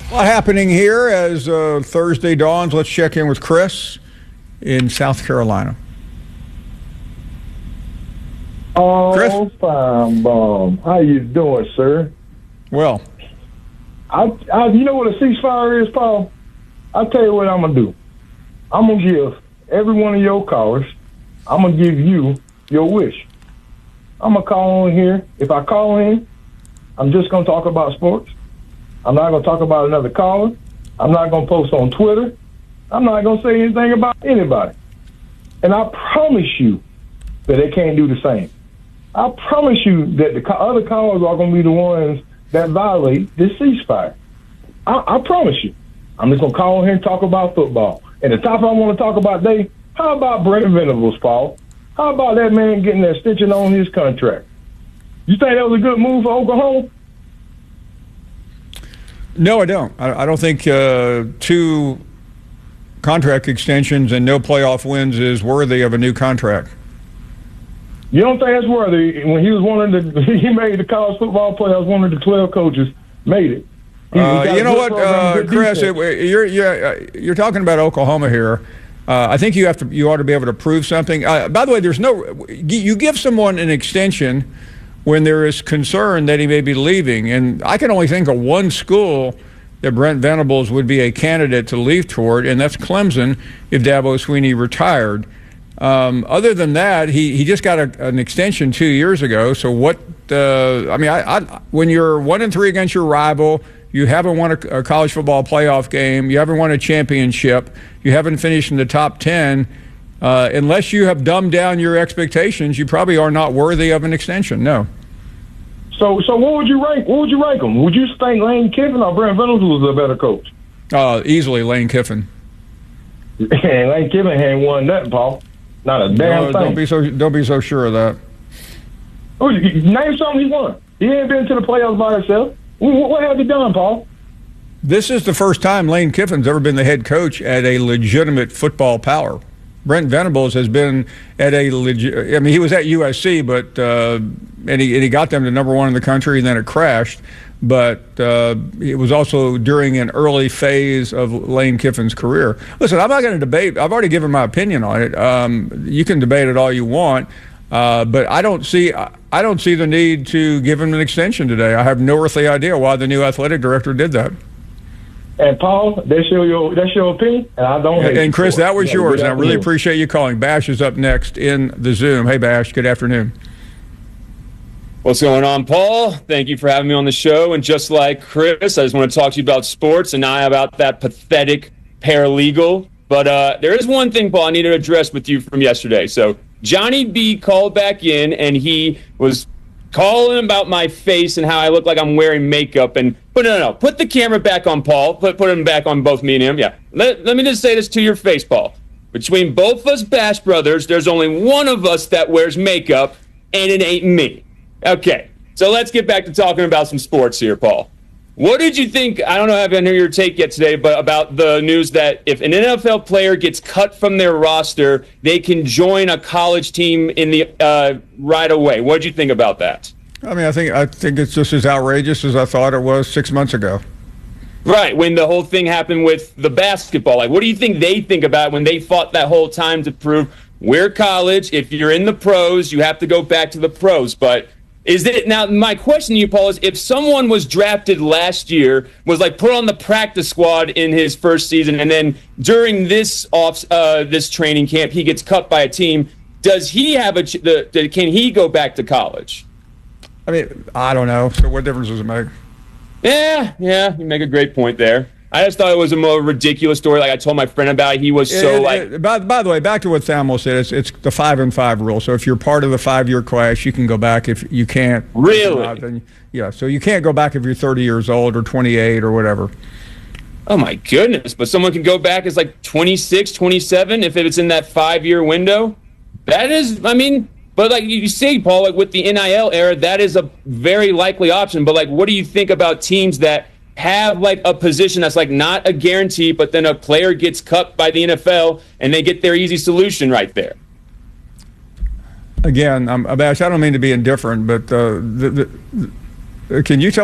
A lot happening here as Thursday dawns. Let's check in with Chris in South Carolina. Oh, Chris? fine, Bomb. How you doing, sir? Well, you know what a ceasefire is, Paul? I'll tell you what I'm going to do. I'm going to give every one of your callers, I'm going to give you your wish. I'm going to call in here. If I call in, I'm just going to talk about sports. I'm not going to talk about another caller. I'm not going to post on Twitter. I'm not going to say anything about anybody. And I promise you that they can't do the same. I promise you that the other callers are going to be the ones that violate this ceasefire. I promise you. I'm just going to call in here and talk about football. And the topic I want to talk about today, how about Brent Venables, Paul? How about that man getting that stitching on his contract? You think that was a good move for Oklahoma? no, I don't. I don't think 2 contract extensions and no playoff wins is worthy of a new contract. You don't think that's worthy? When he was he made the college football playoffs, one of the 12 coaches made it. You know what, Chris? You're talking about Oklahoma here. I think you ought to be able to prove something. By the way, you give someone an extension when there is concern that he may be leaving, and I can only think of one school that Brent Venables would be a candidate to leave toward, and that's Clemson if Dabo Swinney retired. Other than that, he just got an extension 2 years ago. So what? When you're 1-3 against your rival, you haven't won a college football playoff game, you haven't won a championship, you haven't finished in the top 10. Unless you have dumbed down your expectations, you probably are not worthy of an extension. No. So what would you rank? What would you rank them? Would you think Lane Kiffin or Brent Venables was a better coach? Easily Lane Kiffin. Lane Kiffin hadn't won nothing, Paul. Not a damn thing. Don't be so sure of that. Name something he won. He ain't been to the playoffs by himself. What have he done, Paul? This is the first time Lane Kiffin's ever been the head coach at a legitimate football power. Brent Venables has been at he was at USC, but and he got them to #1 in the country, and then it crashed. But it was also during an early phase of Lane Kiffin's career. Listen, I'm not going to debate. I've already given my opinion on it. You can debate it all you want, but I don't see the need to give him an extension today. I have no earthly idea why the new athletic director did that. And Paul, that's your opinion, and I don't hate. And Chris, that was yours, and I really appreciate you calling. Bash is up next in the Zoom. Hey, Bash, good afternoon. What's going on, Paul? Thank you for having me on the show. And just like Chris, I just want to talk to you about sports and not about that pathetic paralegal. But there is one thing, Paul, I need to address with you from yesterday. So Johnny B called back in, and he was calling about my face and how I look like I'm wearing makeup. But no. Put the camera back on Paul. Put him back on both me and him. Yeah. Let me just say this to your face, Paul. Between both us Bash brothers, there's only one of us that wears makeup, and it ain't me. Okay, so let's get back to talking about some sports here, Paul. What did you think? I don't know if I haven't heard your take yet today, but about the news that if an NFL player gets cut from their roster, they can join a college team in the right away. What did you think about that? I think it's just as outrageous as I thought it was 6 months ago. Right, when the whole thing happened with the basketball. Like, what do you think they think about when they fought that whole time to prove we're college? If you're in the pros, you have to go back to the pros, but now, my question to you, Paul, is if someone was drafted last year, was like put on the practice squad in his first season, and then during this training camp, he gets cut by a team, does he have can he go back to college? I mean, I don't know. So what difference does it make? Yeah, you make a great point there. I just thought it was a more ridiculous story. Like I told my friend about it, he was By the way, back to what Thamel said, it's the 5-and-5 rule. So if you're part of the 5-year class, you can go back. If you can't, really, so you can't go back if you're 30 years old or 28 or whatever. Oh my goodness! But someone can go back as like 26, 27 if it's in that 5-year window. That is, but like you say, Paul, like with the NIL era, that is a very likely option. But like, what do you think about teams that have like a position that's like not a guarantee, but then a player gets cut by the NFL and they get their easy solution right there? Again, Bash, I don't mean to be indifferent, but can you tell